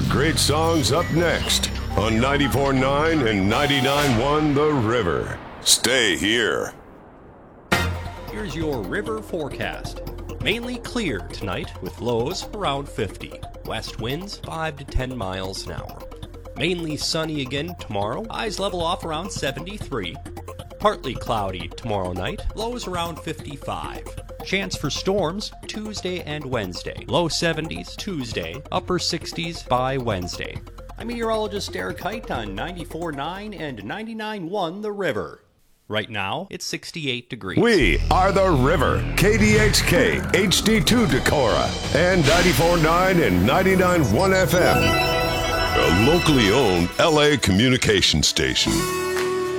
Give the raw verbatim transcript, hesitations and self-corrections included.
more great songs up next on ninety-four point nine and ninety-nine point one The River. Stay here. Here's your river forecast. Mainly clear tonight with lows around fifty. West winds five to ten miles an hour. Mainly sunny again tomorrow. Highs level off around seventy-three. Partly cloudy tomorrow night. Lows around fifty-five. Chance for storms Tuesday and Wednesday. Low seventies Tuesday. Upper sixties by Wednesday. I'm meteorologist Derek Height on ninety-four point nine and ninety-nine point one The River. Right now, it's sixty-eight degrees. We are The River, K D H K, H D two Decorah, and ninety-four point nine and ninety-nine point one F M. A locally owned L A communication station.